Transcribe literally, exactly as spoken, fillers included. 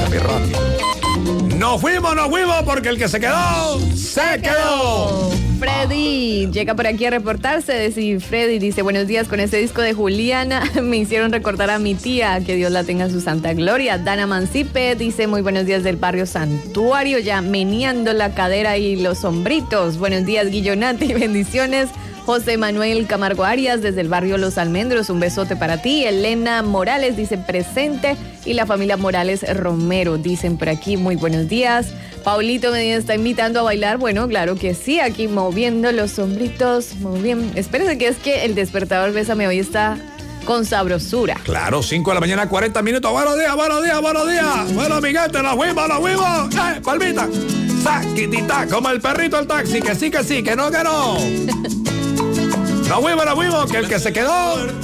mi Rocky. Nos fuimos, nos fuimos, porque el que se quedó, se quedó. Freddy llega por aquí a reportarse. Decir, Freddy dice, buenos días, con este disco de Juliana me hicieron recordar a mi tía, que Dios la tenga en su santa gloria. Dana Mancipe dice, muy buenos días del barrio Santuario, ya meneando la cadera y los hombritos. Buenos días, Guillonati, bendiciones. José Manuel Camargo Arias desde el barrio Los Almendros, un besote para ti. Elena Morales dice presente, y la familia Morales Romero dicen por aquí, muy buenos días. Paulito Medina está invitando a bailar. Bueno, claro que sí, aquí moviendo los hombritos, muy bien. Espérense, que es que el despertador Bésame hoy está con sabrosura. Claro, cinco de la mañana, cuarenta minutos. Buenos días, buenos días, buenos días. Bueno, mi gente, nos fuimos, nos fuimos. ¡Eh, palmita! Saquitita, como el perrito del taxi, que sí, que sí, que no, que no. Nos fuimos, nos fuimos, que el que se quedó